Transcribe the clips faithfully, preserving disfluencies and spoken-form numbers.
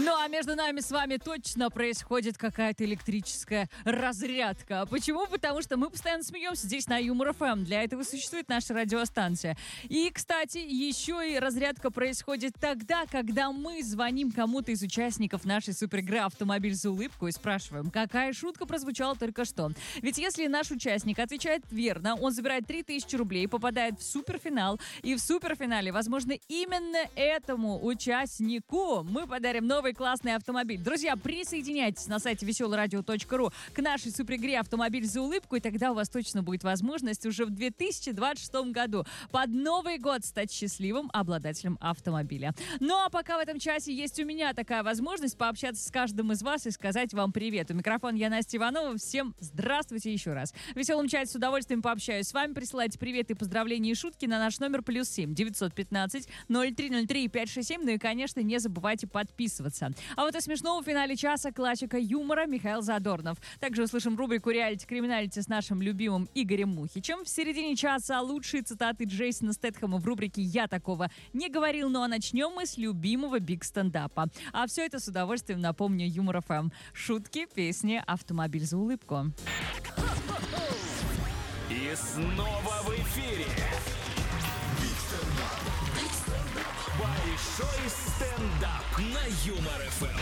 Ну, а между нами с вами точно происходит какая-то электрическая разрядка. Почему? Потому что мы постоянно смеемся здесь на Юмор эф эм. Для этого существует наша радиостанция. И, кстати, еще и разрядка происходит тогда, когда мы звоним кому-то из участников нашей суперигры «Автомобиль за улыбку» и спрашиваем, какая шутка прозвучала только что. Ведь если наш участник отвечает верно, он забирает три тысячи рублей, попадает в суперфинал. И в суперфинале, возможно, именно этому участнику мы подарим новый классный автомобиль. Друзья, присоединяйтесь на сайте веселый радио точка ру к нашей суперигре «Автомобиль за улыбку», и тогда у вас точно будет возможность уже в две тысячи двадцать шестом году под Новый год стать счастливым обладателем автомобиля. Ну а пока в этом часе есть у меня такая возможность пообщаться с каждым из вас и сказать вам привет. У микрофона я, Настя Иванова. Всем здравствуйте еще раз. В веселом чате с удовольствием пообщаюсь с вами. Присылайте привет и поздравления и шутки на наш номер плюс семь девятьсот пятнадцать ноль три ноль три пять шесть семь. Ну и, конечно, не забывайте подписываться. А вот и смешного в финале часа классика юмора Михаил Задорнов. Также услышим рубрику «Реалити-криминалити» с нашим любимым Игорем Мухичем. В середине часа лучшие цитаты Джейсона Стэтхэма в рубрике «Я такого не говорил». Ну а начнем мы с любимого биг-стендапа. А все это с удовольствием напомню Юмор эф эм. Шутки, песни, «Автомобиль за улыбку». И снова в эфире большой стендап на Юмор эф эм.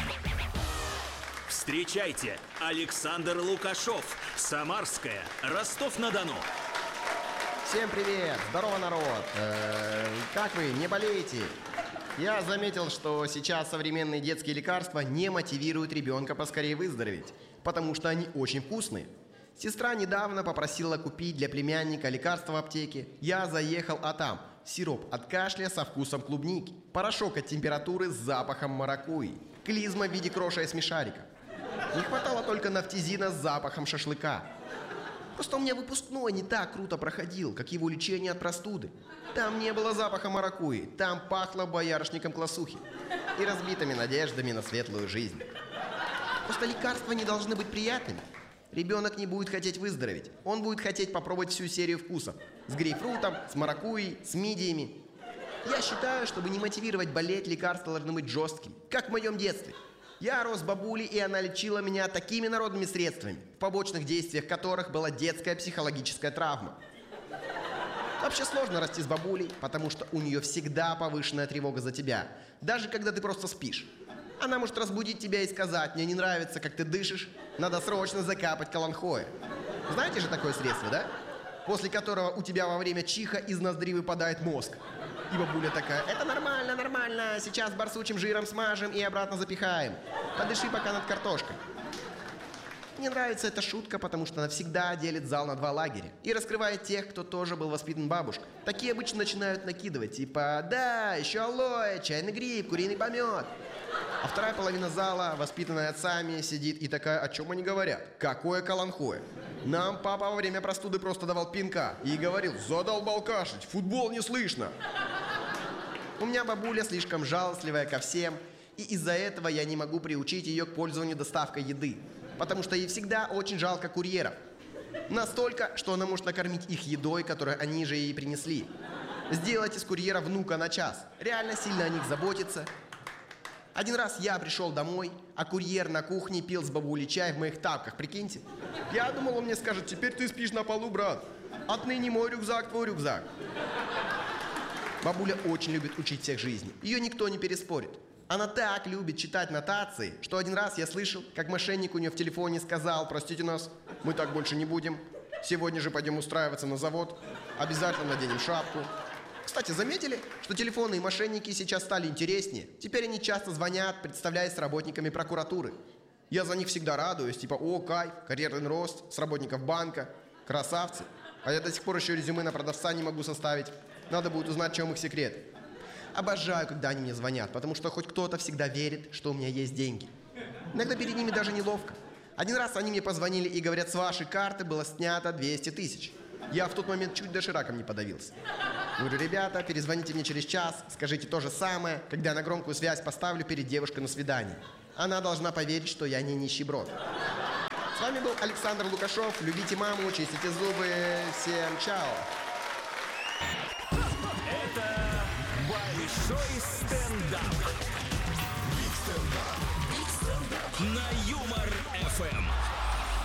Встречайте, Александр Лукашов, Самарская, Ростов-на-Дону. Всем привет! Здорово, народ! Э-э, как вы, не болеете? Я заметил, что сейчас современные детские лекарства не мотивируют ребенка поскорее выздороветь, потому что они очень вкусные. Сестра недавно попросила купить для племянника лекарство в аптеке. Я заехал, а там сироп от кашля со вкусом клубники, порошок от температуры с запахом маракуйи, клизма в виде кроша и смешарика. Не хватало только нафтизина с запахом шашлыка. Просто у меня выпускной не так круто проходил, как его лечение от простуды. Там не было запаха маракуйи, там пахло боярышником классухи и разбитыми надеждами на светлую жизнь. Просто лекарства не должны быть приятными. Ребенок не будет хотеть выздороветь. Он будет хотеть попробовать всю серию вкусов. С грейпфрутом, с маракуйей, с мидиями. Я считаю, чтобы не мотивировать болеть, лекарства должны быть жесткими. Как в моем детстве. Я рос с бабулей, и она лечила меня такими народными средствами, в побочных действиях которых была детская психологическая травма. Вообще сложно расти с бабулей, потому что у нее всегда повышенная тревога за тебя. Даже когда ты просто спишь. Она может разбудить тебя и сказать: «Мне не нравится, как ты дышишь, надо срочно закапать каланхоэ». Знаете же такое средство, да? После которого у тебя во время чиха из ноздри выпадает мозг. И бабуля такая: «Это нормально, нормально, сейчас барсучим жиром смажем и обратно запихаем. Подыши пока над картошкой». Мне нравится эта шутка, потому что она всегда делит зал на два лагеря и раскрывает тех, кто тоже был воспитан бабушкой. Такие обычно начинают накидывать, типа: «Да, еще алоэ, чайный гриб, куриный помет». А вторая половина зала, воспитанная отцами, сидит и такая: «О чем они говорят? Какое каланхоэ? Нам папа во время простуды просто давал пинка и говорил: задолбал кашлять, футбол не слышно». У меня бабуля слишком жалостливая ко всем, и из-за этого я не могу приучить ее к пользованию доставкой еды, потому что ей всегда очень жалко курьеров. Настолько, что она может накормить их едой, которую они же ей принесли. Сделать из курьера внука на час. Реально сильно о них заботиться. Один раз я пришел домой, а курьер на кухне пил с бабулей чай в моих тапках, прикиньте. Я думал, он мне скажет: «Теперь ты спишь на полу, брат. Отныне мой рюкзак твой рюкзак». Бабуля очень любит учить всех жизни. Ее никто не переспорит. Она так любит читать нотации, что один раз я слышал, как мошенник у нее в телефоне сказал: «Простите нас, мы так больше не будем. Сегодня же пойдем устраиваться на завод. Обязательно наденем шапку». Кстати, заметили, что телефонные мошенники сейчас стали интереснее? Теперь они часто звонят, представляясь работниками прокуратуры. Я за них всегда радуюсь, типа: «О, кайф, карьерный рост, с работников банка, красавцы». А я до сих пор еще резюме на продавца не могу составить. Надо будет узнать, в чем их секрет. Обожаю, когда они мне звонят, потому что хоть кто-то всегда верит, что у меня есть деньги. Иногда перед ними даже неловко. Один раз они мне позвонили и говорят: «С вашей карты было снято двести тысяч». Я в тот момент чуть дошираком не подавился. Говорю: «Ребята, перезвоните мне через час, скажите то же самое, когда я на громкую связь поставлю перед девушкой на свидание. Она должна поверить, что я не нищеброд». С вами был Александр Лукашов. Любите маму, чистите зубы. Всем чао. Это большой стендап. Биг стендап. на Юмор